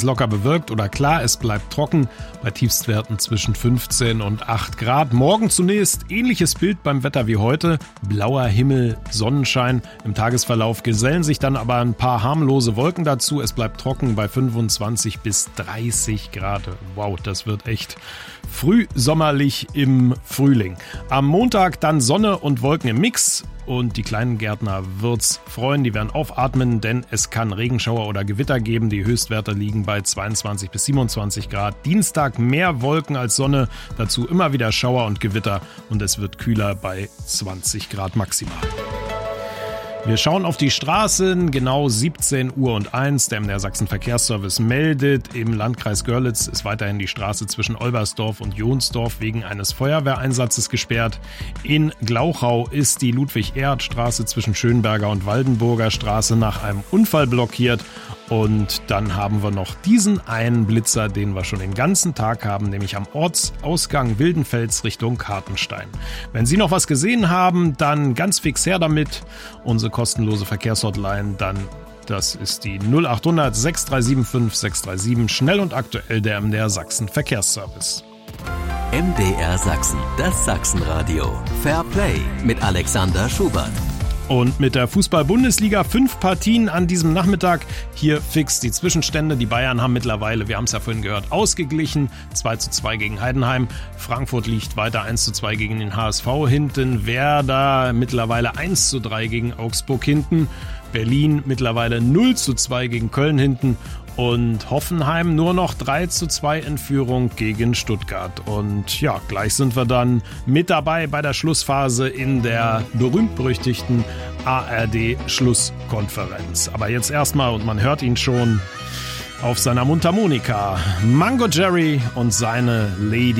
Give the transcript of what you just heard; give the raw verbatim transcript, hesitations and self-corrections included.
ist locker bewölkt oder klar, es bleibt trocken bei Tiefstwerten zwischen fünfzehn und acht Grad. Morgen zunächst ähnliches Bild beim Wetter wie heute. Blauer Himmel, Sonnenschein. Im Tagesverlauf gesellen sich dann aber ein paar harmlose Wolken dazu. Es bleibt trocken bei fünfundzwanzig bis dreißig Grad. Wow, das wird echt frühsommerlich im Frühling. Am Montag dann Sonne und Wolken im Mix. Und die kleinen Gärtner wird's freuen, die werden aufatmen, denn es kann Regenschauer oder Gewitter geben. Die Höchstwerte liegen bei zweiundzwanzig bis siebenundzwanzig Grad. Dienstag mehr Wolken als Sonne, dazu immer wieder Schauer und Gewitter und es wird kühler bei zwanzig Grad maximal. Wir schauen auf die Straßen, genau siebzehn Uhr und eins. Der M D R Sachsen Verkehrsservice meldet, im Landkreis Görlitz ist weiterhin die Straße zwischen Olbersdorf und Jonsdorf wegen eines Feuerwehreinsatzes gesperrt. In Glauchau ist die Ludwig-Erhard-Straße zwischen Schönberger und Waldenburger Straße nach einem Unfall blockiert. Und dann haben wir noch diesen einen Blitzer, den wir schon den ganzen Tag haben, nämlich am Ortsausgang Wildenfels Richtung Hartenstein. Wenn Sie noch was gesehen haben, dann ganz fix her damit. Unsere kostenlose Verkehrshotline, dann das ist die null acht hundert sechs drei sieben fünf sechs drei sieben. Schnell und aktuell der M D R Sachsen Verkehrsservice. M D R Sachsen, das Sachsenradio. Fair Play mit Alexander Schubert. Und mit der Fußball-Bundesliga fünf Partien an diesem Nachmittag. Hier fix die Zwischenstände. Die Bayern haben mittlerweile, wir haben es ja vorhin gehört, ausgeglichen. zwei zu zwei gegen Heidenheim. Frankfurt liegt weiter eins zu zwei gegen den H S V hinten. Werder mittlerweile eins zu drei gegen Augsburg hinten. Berlin mittlerweile null zu zwei gegen Köln hinten. Und Hoffenheim nur noch drei zu zwei in Führung gegen Stuttgart. Und ja, gleich sind wir dann mit dabei bei der Schlussphase in der berühmt-berüchtigten A R D-Schlusskonferenz. Aber jetzt erstmal, und man hört ihn schon auf seiner Mundharmonika, Mango Jerry und seine Lady